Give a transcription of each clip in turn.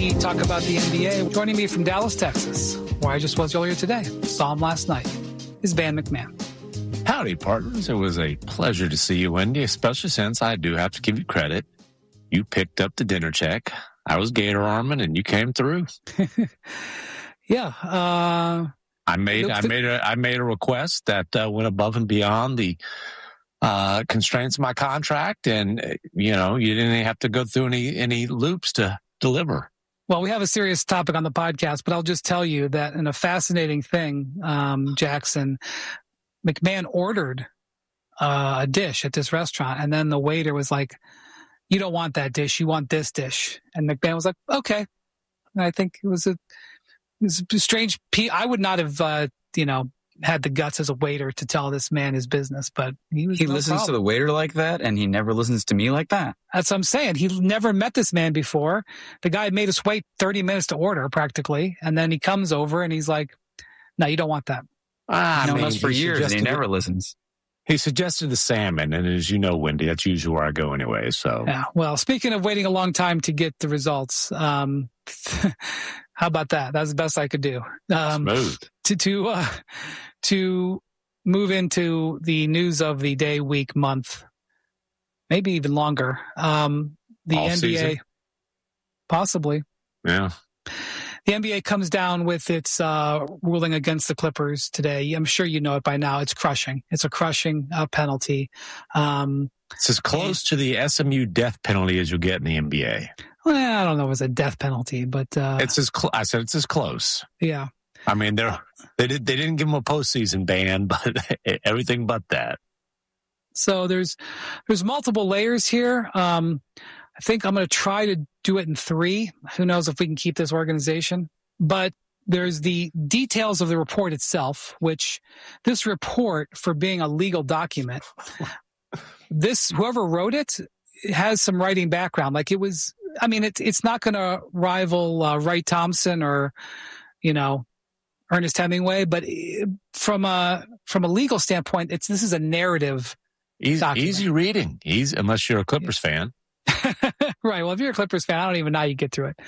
we talk about the NBA. Joining me from Dallas, Texas, where I just was earlier today, saw him last night, is Van McMahon. Howdy, partners. It was a pleasure to see you, Wendy, especially since I do have to give you credit. You picked up the dinner check. I was gator arming, and you came through. Yeah. I made a request that went above and beyond the constraints of my contract, and you didn't have to go through any loops to deliver. Well, we have a serious topic on the podcast, but I'll just tell you that in a fascinating thing, Jackson, McMahon ordered a dish at this restaurant, and then the waiter was like, "You don't want that dish, you want this dish." And McMahon was like, "Okay." And I think it was a strange. I would not have, had the guts as a waiter to tell this man his business, but he listens to the waiter like that, and he never listens to me like that. That's what I'm saying. He never met this man before. The guy made us wait 30 minutes to order practically, and then he comes over and he's like, "No, you don't want that." Known us for years, and he never listens. He suggested the salmon, and as you know, Wendy, that's usually where I go anyway. So, yeah. Well, speaking of waiting a long time to get the results, how about that? That's the best I could do. Smooth. To move into the news of the day, week, month, maybe even longer. The All NBA, season? Possibly. Yeah. The NBA comes down with its ruling against the Clippers today. I'm sure you know it by now. It's crushing. It's a crushing penalty. It's as close to the SMU death penalty as you'll get in the NBA. Well, I don't know if it's a death penalty, but it's as close. Yeah. I mean, they didn't give him a postseason ban, but everything but that. So there's multiple layers here. I think I'm going to try to do it in 3. Who knows if we can keep this organization? But there's the details of the report itself, which this report, for being a legal document, whoever wrote it has some writing background. Like it's not going to rival Wright Thompson or, Ernest Hemingway, but from a legal standpoint, this is a narrative document. Easy reading, unless you're a Clippers fan. Right. Well, if you're a Clippers fan, I don't even know how you get through it.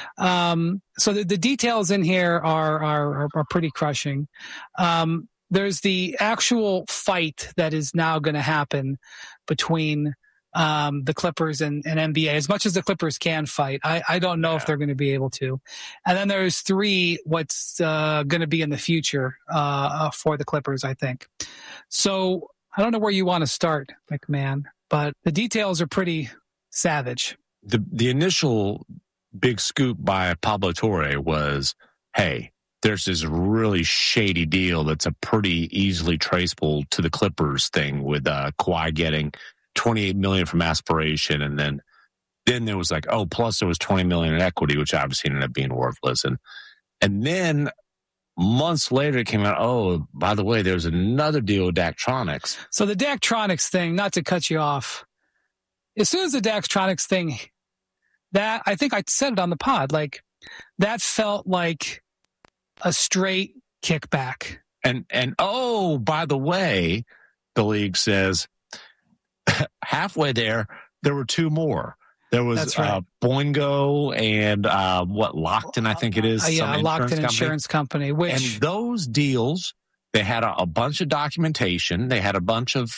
So the details in here are pretty crushing. There's the actual fight that is now going to happen between the Clippers and NBA, as much as the Clippers can fight. I don't know if they're going to be able to. And then there's 3, what's going to be in the future for the Clippers, I think. So I don't know where you want to start, McMahon, but the details are pretty savage. The initial big scoop by Pablo Torre was, hey, there's this really shady deal that's a pretty easily traceable to the Clippers thing with Kawhi getting $28 million from aspiration, and then there was like, plus there was $20 million in equity, which obviously ended up being worthless, and then months later it came out, by the way, there's another deal with Daktronics. So the Daktronics thing, not to cut you off, as soon as the Daktronics thing, that I think I said it on the pod, like that felt like a straight kickback. And by the way, the league says halfway there were 2 more. There was right. Boingo and Lockton, I think it is. Lockton Insurance Company. And those deals, they had a bunch of documentation. They had a bunch of,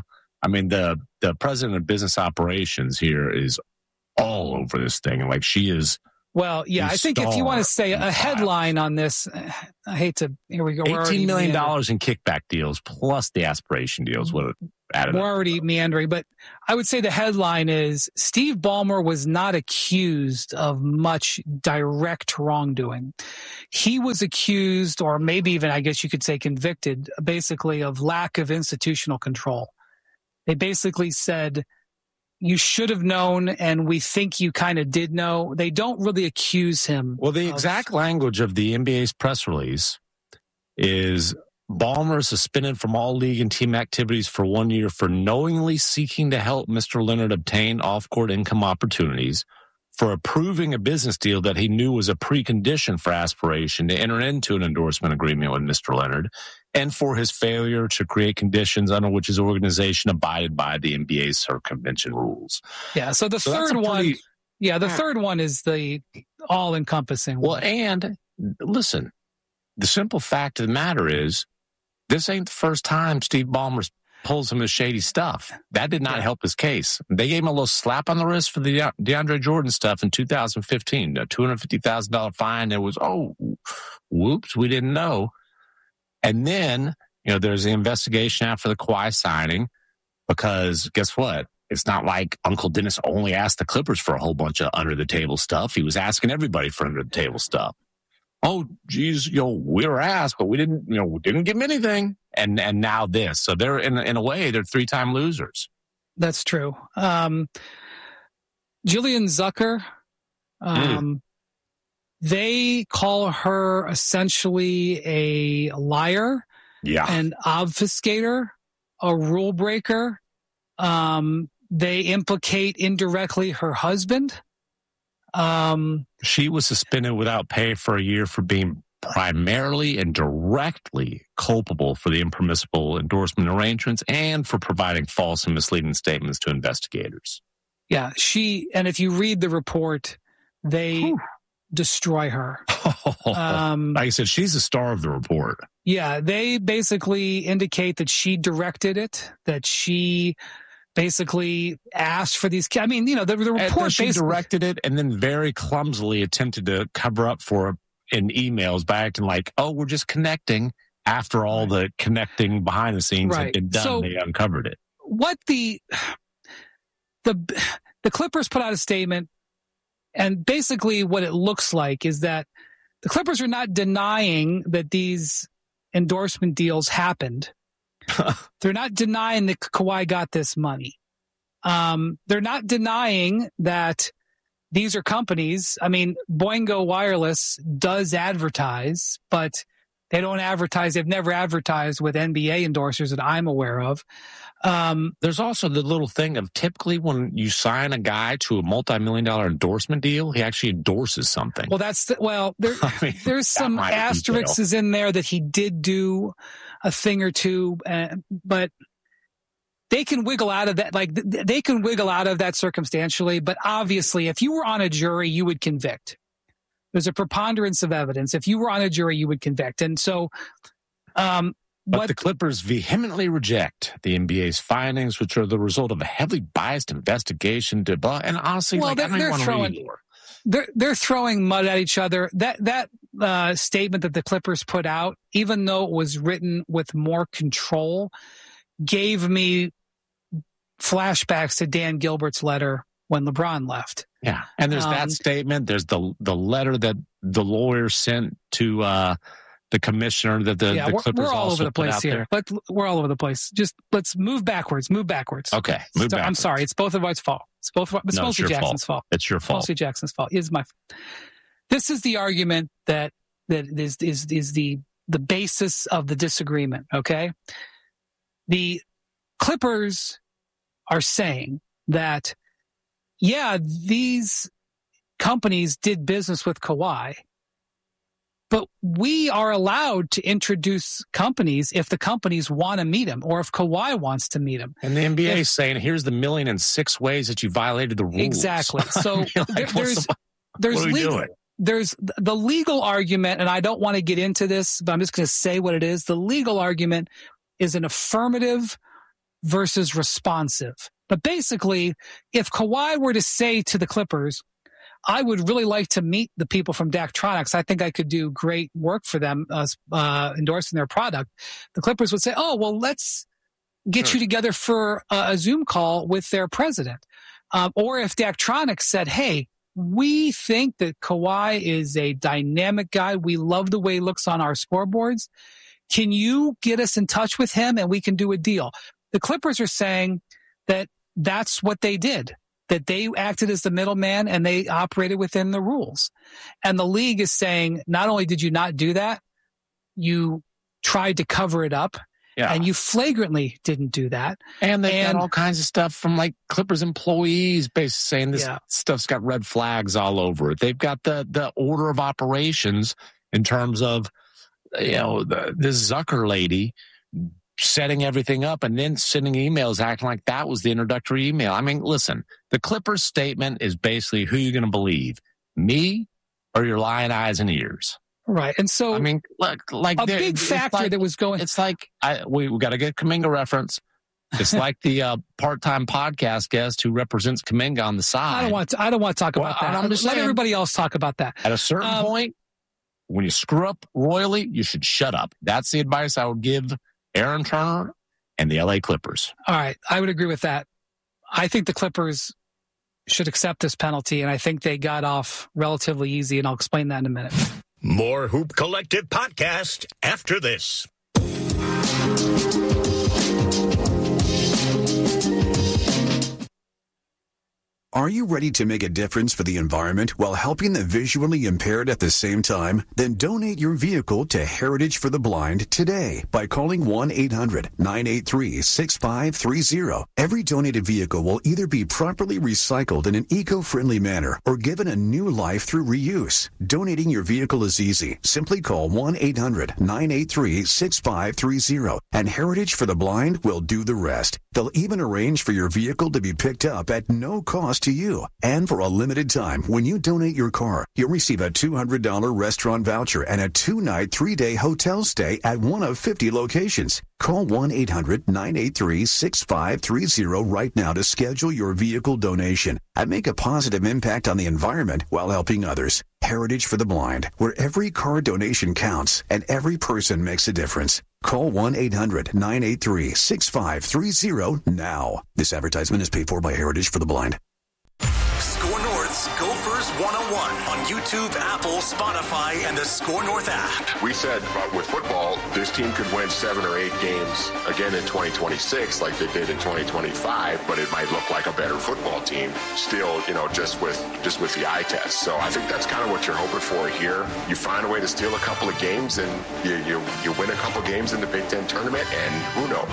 the president of business operations here is all over this thing. Like she is. Well, yeah, I think if you want to say a headline on this, I hate to, here we go. $18 million in kickback deals plus the aspiration deals would have added up. We're already meandering, but I would say the headline is Steve Ballmer was not accused of much direct wrongdoing. He was accused, or maybe even, I guess you could say convicted, basically of lack of institutional control. They basically said, you should have known, and we think you kind of did know. They don't really accuse him. Well, the exact language of the NBA's press release is Ballmer is suspended from all league and team activities for 1 year for knowingly seeking to help Mr. Leonard obtain off-court income opportunities, for approving a business deal that he knew was a precondition for aspiration to enter into an endorsement agreement with Mr. Leonard, and for his failure to create conditions under which his organization abided by the NBA's circumvention rules. Yeah, so third one... Yeah, the third one is the all encompassing. Well, and listen, the simple fact of the matter is, this ain't the first time Steve Ballmer pulls some of his shady stuff. That did not help his case. They gave him a little slap on the wrist for the DeAndre Jordan stuff in 2015, a $250,000 fine. It was, whoops, we didn't know. And then, there's the investigation after the Kawhi signing, because guess what? It's not like Uncle Dennis only asked the Clippers for a whole bunch of under-the-table stuff. He was asking everybody for under-the-table stuff. Oh, geez, we were asked, but we didn't give him anything. And now this. So they're, in a way, they're three-time losers. That's true. Jillian Zucker, they call her essentially a liar, an obfuscator, a rule breaker. They implicate indirectly her husband. She was suspended without pay for a year for being primarily and directly culpable for the impermissible endorsement arrangements and for providing false and misleading statements to investigators. Yeah, and if you read the report, they destroy her. Like I said, she's the star of the report. Yeah, they basically indicate that she directed it, that she basically asked for these. I mean, the report she directed it and then very clumsily attempted to cover up for it in emails by acting like, we're just connecting, after all the connecting behind the scenes had been done. So they uncovered it. What the Clippers put out a statement, and basically what it looks like is that the Clippers are not denying that these endorsement deals happened. They're not denying that Kawhi got this money. They're not denying that these are companies. I mean, Boingo Wireless does advertise, but they don't advertise. They've never advertised with NBA endorsers that I'm aware of. There's also the little thing of typically when you sign a guy to a multi-million-dollar endorsement deal, he actually endorses something. Well, there's some asterisks in there that he did do a thing or two, but they can wiggle out of that. Like they can wiggle out of that circumstantially, but obviously, if you were on a jury, you would convict. There's a preponderance of evidence. If you were on a jury, you would convict, and so. But the Clippers vehemently reject the NBA's findings, which are the result of a heavily biased investigation. And honestly, they're throwing mud at each other. That statement that the Clippers put out, even though it was written with more control, gave me flashbacks to Dan Gilbert's letter when LeBron left. Yeah, and there's that statement. There's the letter that the lawyer sent to the commissioner that the Clippers we're all also over the place here. There. We're all over the place. Just let's move backwards. Okay, move backwards. I'm sorry. It's both of our fault. It's mostly Jackson's fault. It's your fault. Mostly Jackson's fault. This is the argument that is the basis of the disagreement. Okay, the Clippers are saying that these companies did business with Kawhi. But we are allowed to introduce companies if the companies want to meet him or if Kawhi wants to meet him. And the NBA is saying, here's the 1,000,006 ways that you violated the rules. Exactly. So there's the legal argument, and I don't want to get into this, but I'm just going to say what it is. The legal argument is an affirmative versus responsive. But basically, if Kawhi were to say to the Clippers, I would really like to meet the people from Daktronics. I think I could do great work for them, endorsing their product. The Clippers would say, let's get you together for a Zoom call with their president. Or if Daktronics said, hey, we think that Kawhi is a dynamic guy. We love the way he looks on our scoreboards. Can you get us in touch with him and we can do a deal? The Clippers are saying that that's what they did. That they acted as the middleman and they operated within the rules. And the league is saying, not only did you not do that, you tried to cover it up, and you flagrantly didn't do that. And they got all kinds of stuff from like Clippers employees basically saying this stuff's got red flags all over it. They've got the order of operations in terms of, this Zucker lady setting everything up and then sending emails acting like that was the introductory email. I mean, listen, the Clippers statement is basically who you're going to believe, me or your lying eyes and ears. Right. And so, I mean, look, like a big factor that was going. It's like we got to get Kuminga reference. It's like the part-time podcast guest who represents Kuminga on the side. I don't want to talk about that. I'm just Let saying, everybody else talk about that. At a certain point, when you screw up royally, you should shut up. That's the advice I would give Aaron Turner and the LA Clippers. All right. I would agree with that. I think the Clippers should accept this penalty, and I think they got off relatively easy, and I'll explain that in a minute. More Hoop Collective podcast after this. Are you ready to make a difference for the environment while helping the visually impaired at the same time? Then donate your vehicle to Heritage for the Blind today by calling 1-800-983-6530. Every donated vehicle will either be properly recycled in an eco-friendly manner or given a new life through reuse. Donating your vehicle is easy. Simply call 1-800-983-6530 and Heritage for the Blind will do the rest. They'll even arrange for your vehicle to be picked up at no cost to you. And for a limited time, when you donate your car, you'll receive a $200 restaurant voucher and a 2-night, 3-day hotel stay at one of 50 locations. Call 1-800-983-6530 right now to schedule your vehicle donation and make a positive impact on the environment while helping others. Heritage for the Blind, where every car donation counts and every person makes a difference. Call 1-800-983-6530 now. This advertisement is paid for by Heritage for the Blind. Score North's Gophers 101 on YouTube, Apple, Spotify, and the Score North app. We said with football, this team could win 7 or 8 games again in 2026 like they did in 2025, but it might look like a better football team still, just with the eye test. So I think that's kind of what you're hoping for here. You find a way to steal a couple of games and you win a couple of games in the Big Ten tournament, and who knows?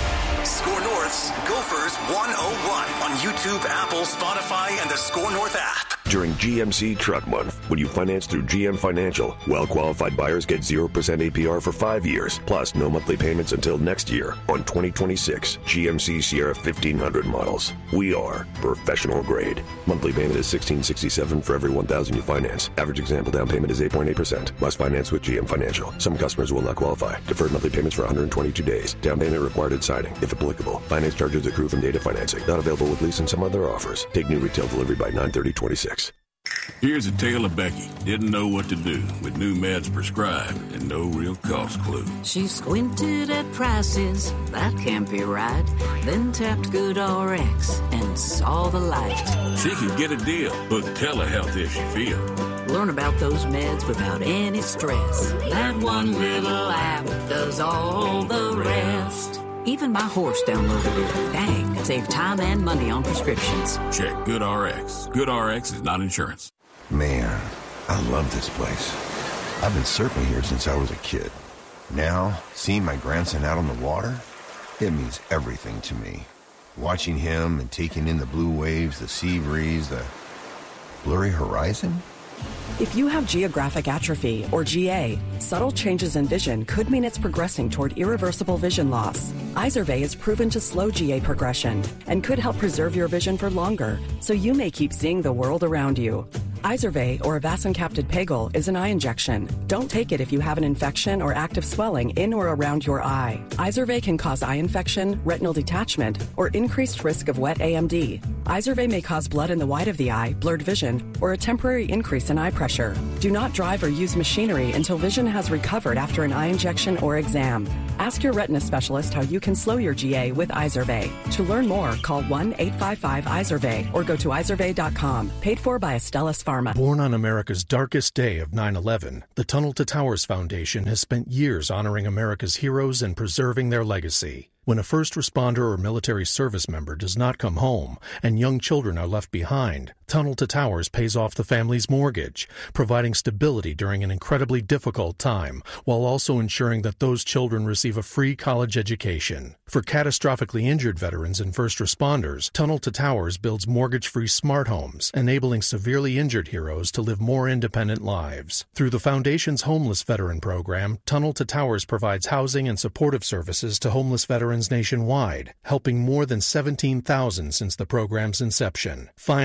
Score North's Gophers 101 on YouTube, Apple, Spotify, and the Score North app. During GMC Truck Month, when you finance through GM Financial, well-qualified buyers get 0% APR for 5 years, plus no monthly payments until next year on 2026 GMC Sierra 1500 models. We are professional grade. Monthly payment is $1,667 for every $1,000 you finance. Average example down payment is 8.8%. Must finance with GM Financial. Some customers will not qualify. Deferred monthly payments for 122 days. Down payment required at signing, if applicable. Finance charges accrue from data financing. Not available with lease and some other offers. Take new retail delivery by 9/30/26. Here's a tale of Becky. Didn't know what to do with new meds prescribed and no real cost clue. She squinted at prices, that can't be right. Then tapped GoodRx and saw the light. She could get a deal, book telehealth if she feel. Learn about those meds without any stress. That one little app does all the rest. Even my horse downloaded it. Dang, save time and money on prescriptions. Check GoodRx. GoodRx is not insurance. Man, I love this place. I've been surfing here since I was a kid. Now, seeing my grandson out on the water, it means everything to me. Watching him and taking in the blue waves, the sea breeze, the blurry horizon. If you have geographic atrophy, or GA, subtle changes in vision could mean it's progressing toward irreversible vision loss. Izervay is proven to slow GA progression and could help preserve your vision for longer, so you may keep seeing the world around you. Izervay, or avacincaptad pegol, is an eye injection. Don't take it if you have an infection or active swelling in or around your eye. Izervay can cause eye infection, retinal detachment, or increased risk of wet AMD. Izervay may cause blood in the white of the eye, blurred vision, or a temporary increase in eye pressure. Do not drive or use machinery until vision has recovered after an eye injection or exam. Ask your retina specialist how you can slow your GA with Izervay. To learn more, call 1-855-IZERVAY or go to izervay.com. Paid for by Astellas Pharma. Born on America's darkest day of 9/11, the Tunnel to Towers Foundation has spent years honoring America's heroes and preserving their legacy. When a first responder or military service member does not come home and young children are left behind, Tunnel to Towers pays off the family's mortgage, providing stability during an incredibly difficult time, while also ensuring that those children receive a free college education. For catastrophically injured veterans and first responders, Tunnel to Towers builds mortgage-free smart homes, enabling severely injured heroes to live more independent lives. Through the Foundation's Homeless Veteran Program, Tunnel to Towers provides housing and supportive services to homeless veterans nationwide, helping more than 17,000 since the program's inception. Finally, the Tunnel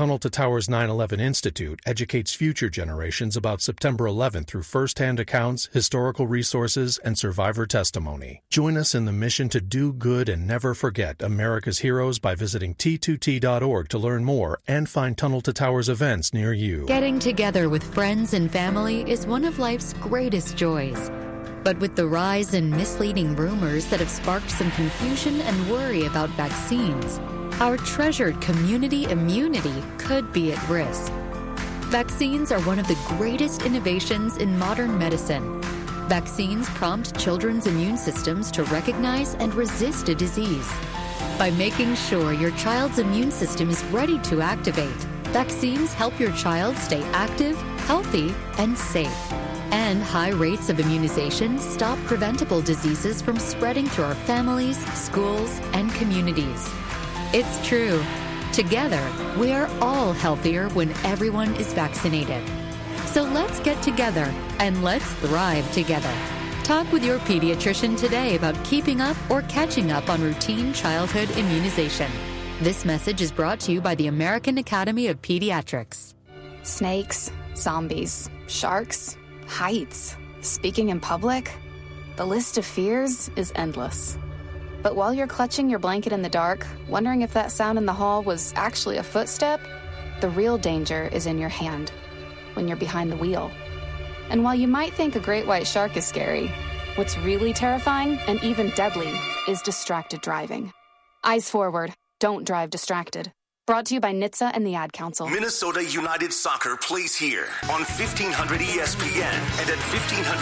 Tunnel to Towers 9/11 Institute educates future generations about September 11th through first-hand accounts, historical resources, and survivor testimony. Join us in the mission to do good and never forget America's heroes by visiting T2T.org to learn more and find Tunnel to Towers events near you. Getting together with friends and family is one of life's greatest joys. But with the rise in misleading rumors that have sparked some confusion and worry about vaccines, our treasured community immunity could be at risk. Vaccines are one of the greatest innovations in modern medicine. Vaccines prompt children's immune systems to recognize and resist a disease. By making sure your child's immune system is ready to activate, vaccines help your child stay active, healthy, and safe. And high rates of immunization stop preventable diseases from spreading through our families, schools, and communities. It's true. Together, we are all healthier when everyone is vaccinated. So let's get together and let's thrive together. Talk with your pediatrician today about keeping up or catching up on routine childhood immunization. This message is brought to you by the American Academy of Pediatrics. Snakes, zombies, sharks, heights, speaking in public. The list of fears is endless. But while you're clutching your blanket in the dark, wondering if that sound in the hall was actually a footstep, the real danger is in your hand, when you're behind the wheel. And while you might think a great white shark is scary, what's really terrifying and even deadly is distracted driving. Eyes forward, don't drive distracted. Brought to you by NHTSA and the Ad Council. Minnesota United Soccer plays here on 1500 ESPN and at 1500